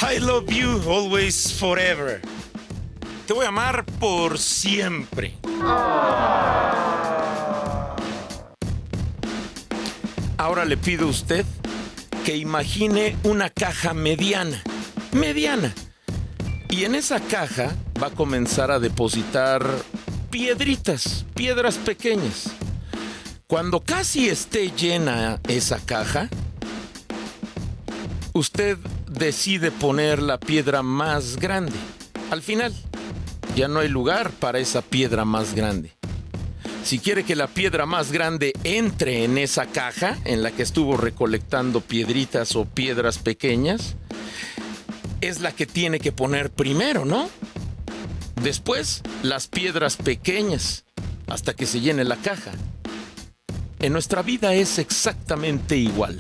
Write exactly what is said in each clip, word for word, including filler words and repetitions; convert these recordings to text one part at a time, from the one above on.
I love you always forever. Te voy a amar por siempre. Ahora le pido a usted que imagine una caja mediana, mediana. Y en esa caja va a comenzar a depositar piedritas, piedras pequeñas. Cuando casi esté llena esa caja, usted decide poner la piedra más grande. Al final, ya no hay lugar para esa piedra más grande. Si quiere que la piedra más grande entre en esa caja en la que estuvo recolectando piedritas o piedras pequeñas, es la que tiene que poner primero, ¿no? Después, las piedras pequeñas, hasta que se llene la caja. En nuestra vida es exactamente igual.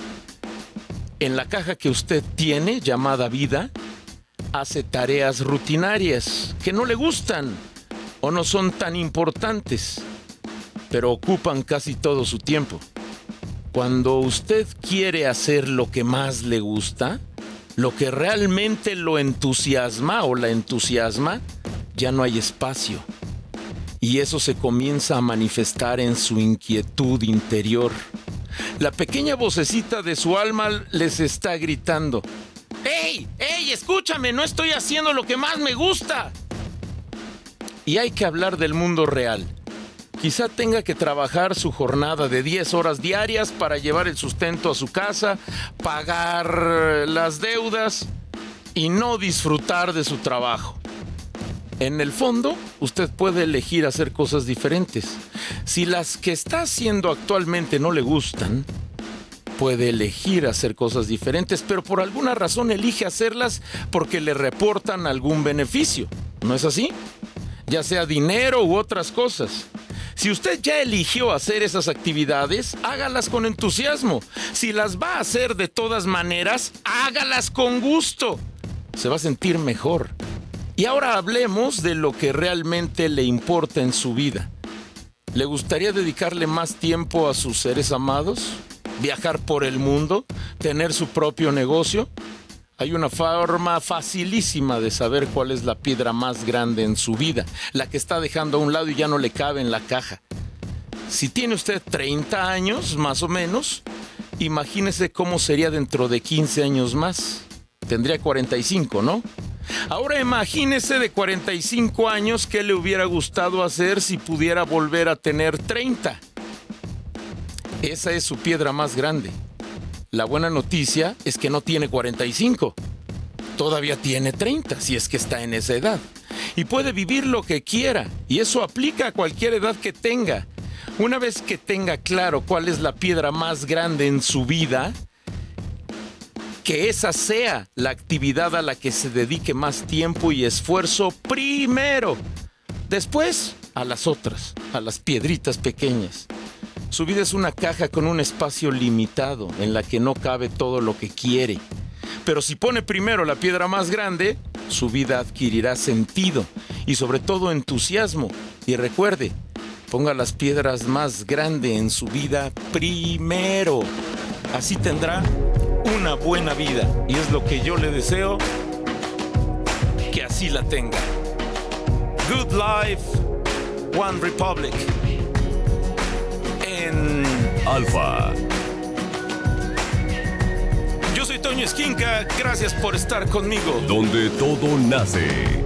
En la caja que usted tiene, llamada vida, hace tareas rutinarias que no le gustan o no son tan importantes, pero ocupan casi todo su tiempo. Cuando usted quiere hacer lo que más le gusta, lo que realmente lo entusiasma o la entusiasma, ya no hay espacio. Y eso se comienza a manifestar en su inquietud interior. La pequeña vocecita de su alma les está gritando: ¡Ey! ¡Ey! ¡Escúchame! ¡No estoy haciendo lo que más me gusta! Y hay que hablar del mundo real. Quizá tenga que trabajar su jornada de diez horas diarias para llevar el sustento a su casa, pagar las deudas y no disfrutar de su trabajo. En el fondo, usted puede elegir hacer cosas diferentes. Si las que está haciendo actualmente no le gustan, puede elegir hacer cosas diferentes, pero por alguna razón elige hacerlas porque le reportan algún beneficio. ¿No es así? Ya sea dinero u otras cosas. Si usted ya eligió hacer esas actividades, hágalas con entusiasmo. Si las va a hacer de todas maneras, hágalas con gusto. Se va a sentir mejor. Y ahora hablemos de lo que realmente le importa en su vida. ¿Le gustaría dedicarle más tiempo a sus seres amados? ¿Viajar por el mundo? ¿Tener su propio negocio? Hay una forma facilísima de saber cuál es la piedra más grande en su vida, la que está dejando a un lado y ya no le cabe en la caja. Si tiene usted treinta años, más o menos, imagínese cómo sería dentro de quince años más. Tendría cuarenta y cinco, ¿no? Ahora imagínese de cuarenta y cinco años qué le hubiera gustado hacer si pudiera volver a tener treinta. Esa es su piedra más grande. La buena noticia es que no tiene cuarenta y cinco. Todavía tiene treinta, si es que está en esa edad. Y puede vivir lo que quiera, y eso aplica a cualquier edad que tenga. Una vez que tenga claro cuál es la piedra más grande en su vida, que esa sea la actividad a la que se dedique más tiempo y esfuerzo primero. Después, a las otras, a las piedritas pequeñas. Su vida es una caja con un espacio limitado en la que no cabe todo lo que quiere. Pero si pone primero la piedra más grande, su vida adquirirá sentido y sobre todo entusiasmo. Y recuerde, ponga las piedras más grandes en su vida primero. Así tendrá una buena vida, y es lo que yo le deseo, que así la tenga. Good life, One Republic. En Alfa. Yo soy Toño Esquinca, gracias por estar conmigo. Donde todo nace.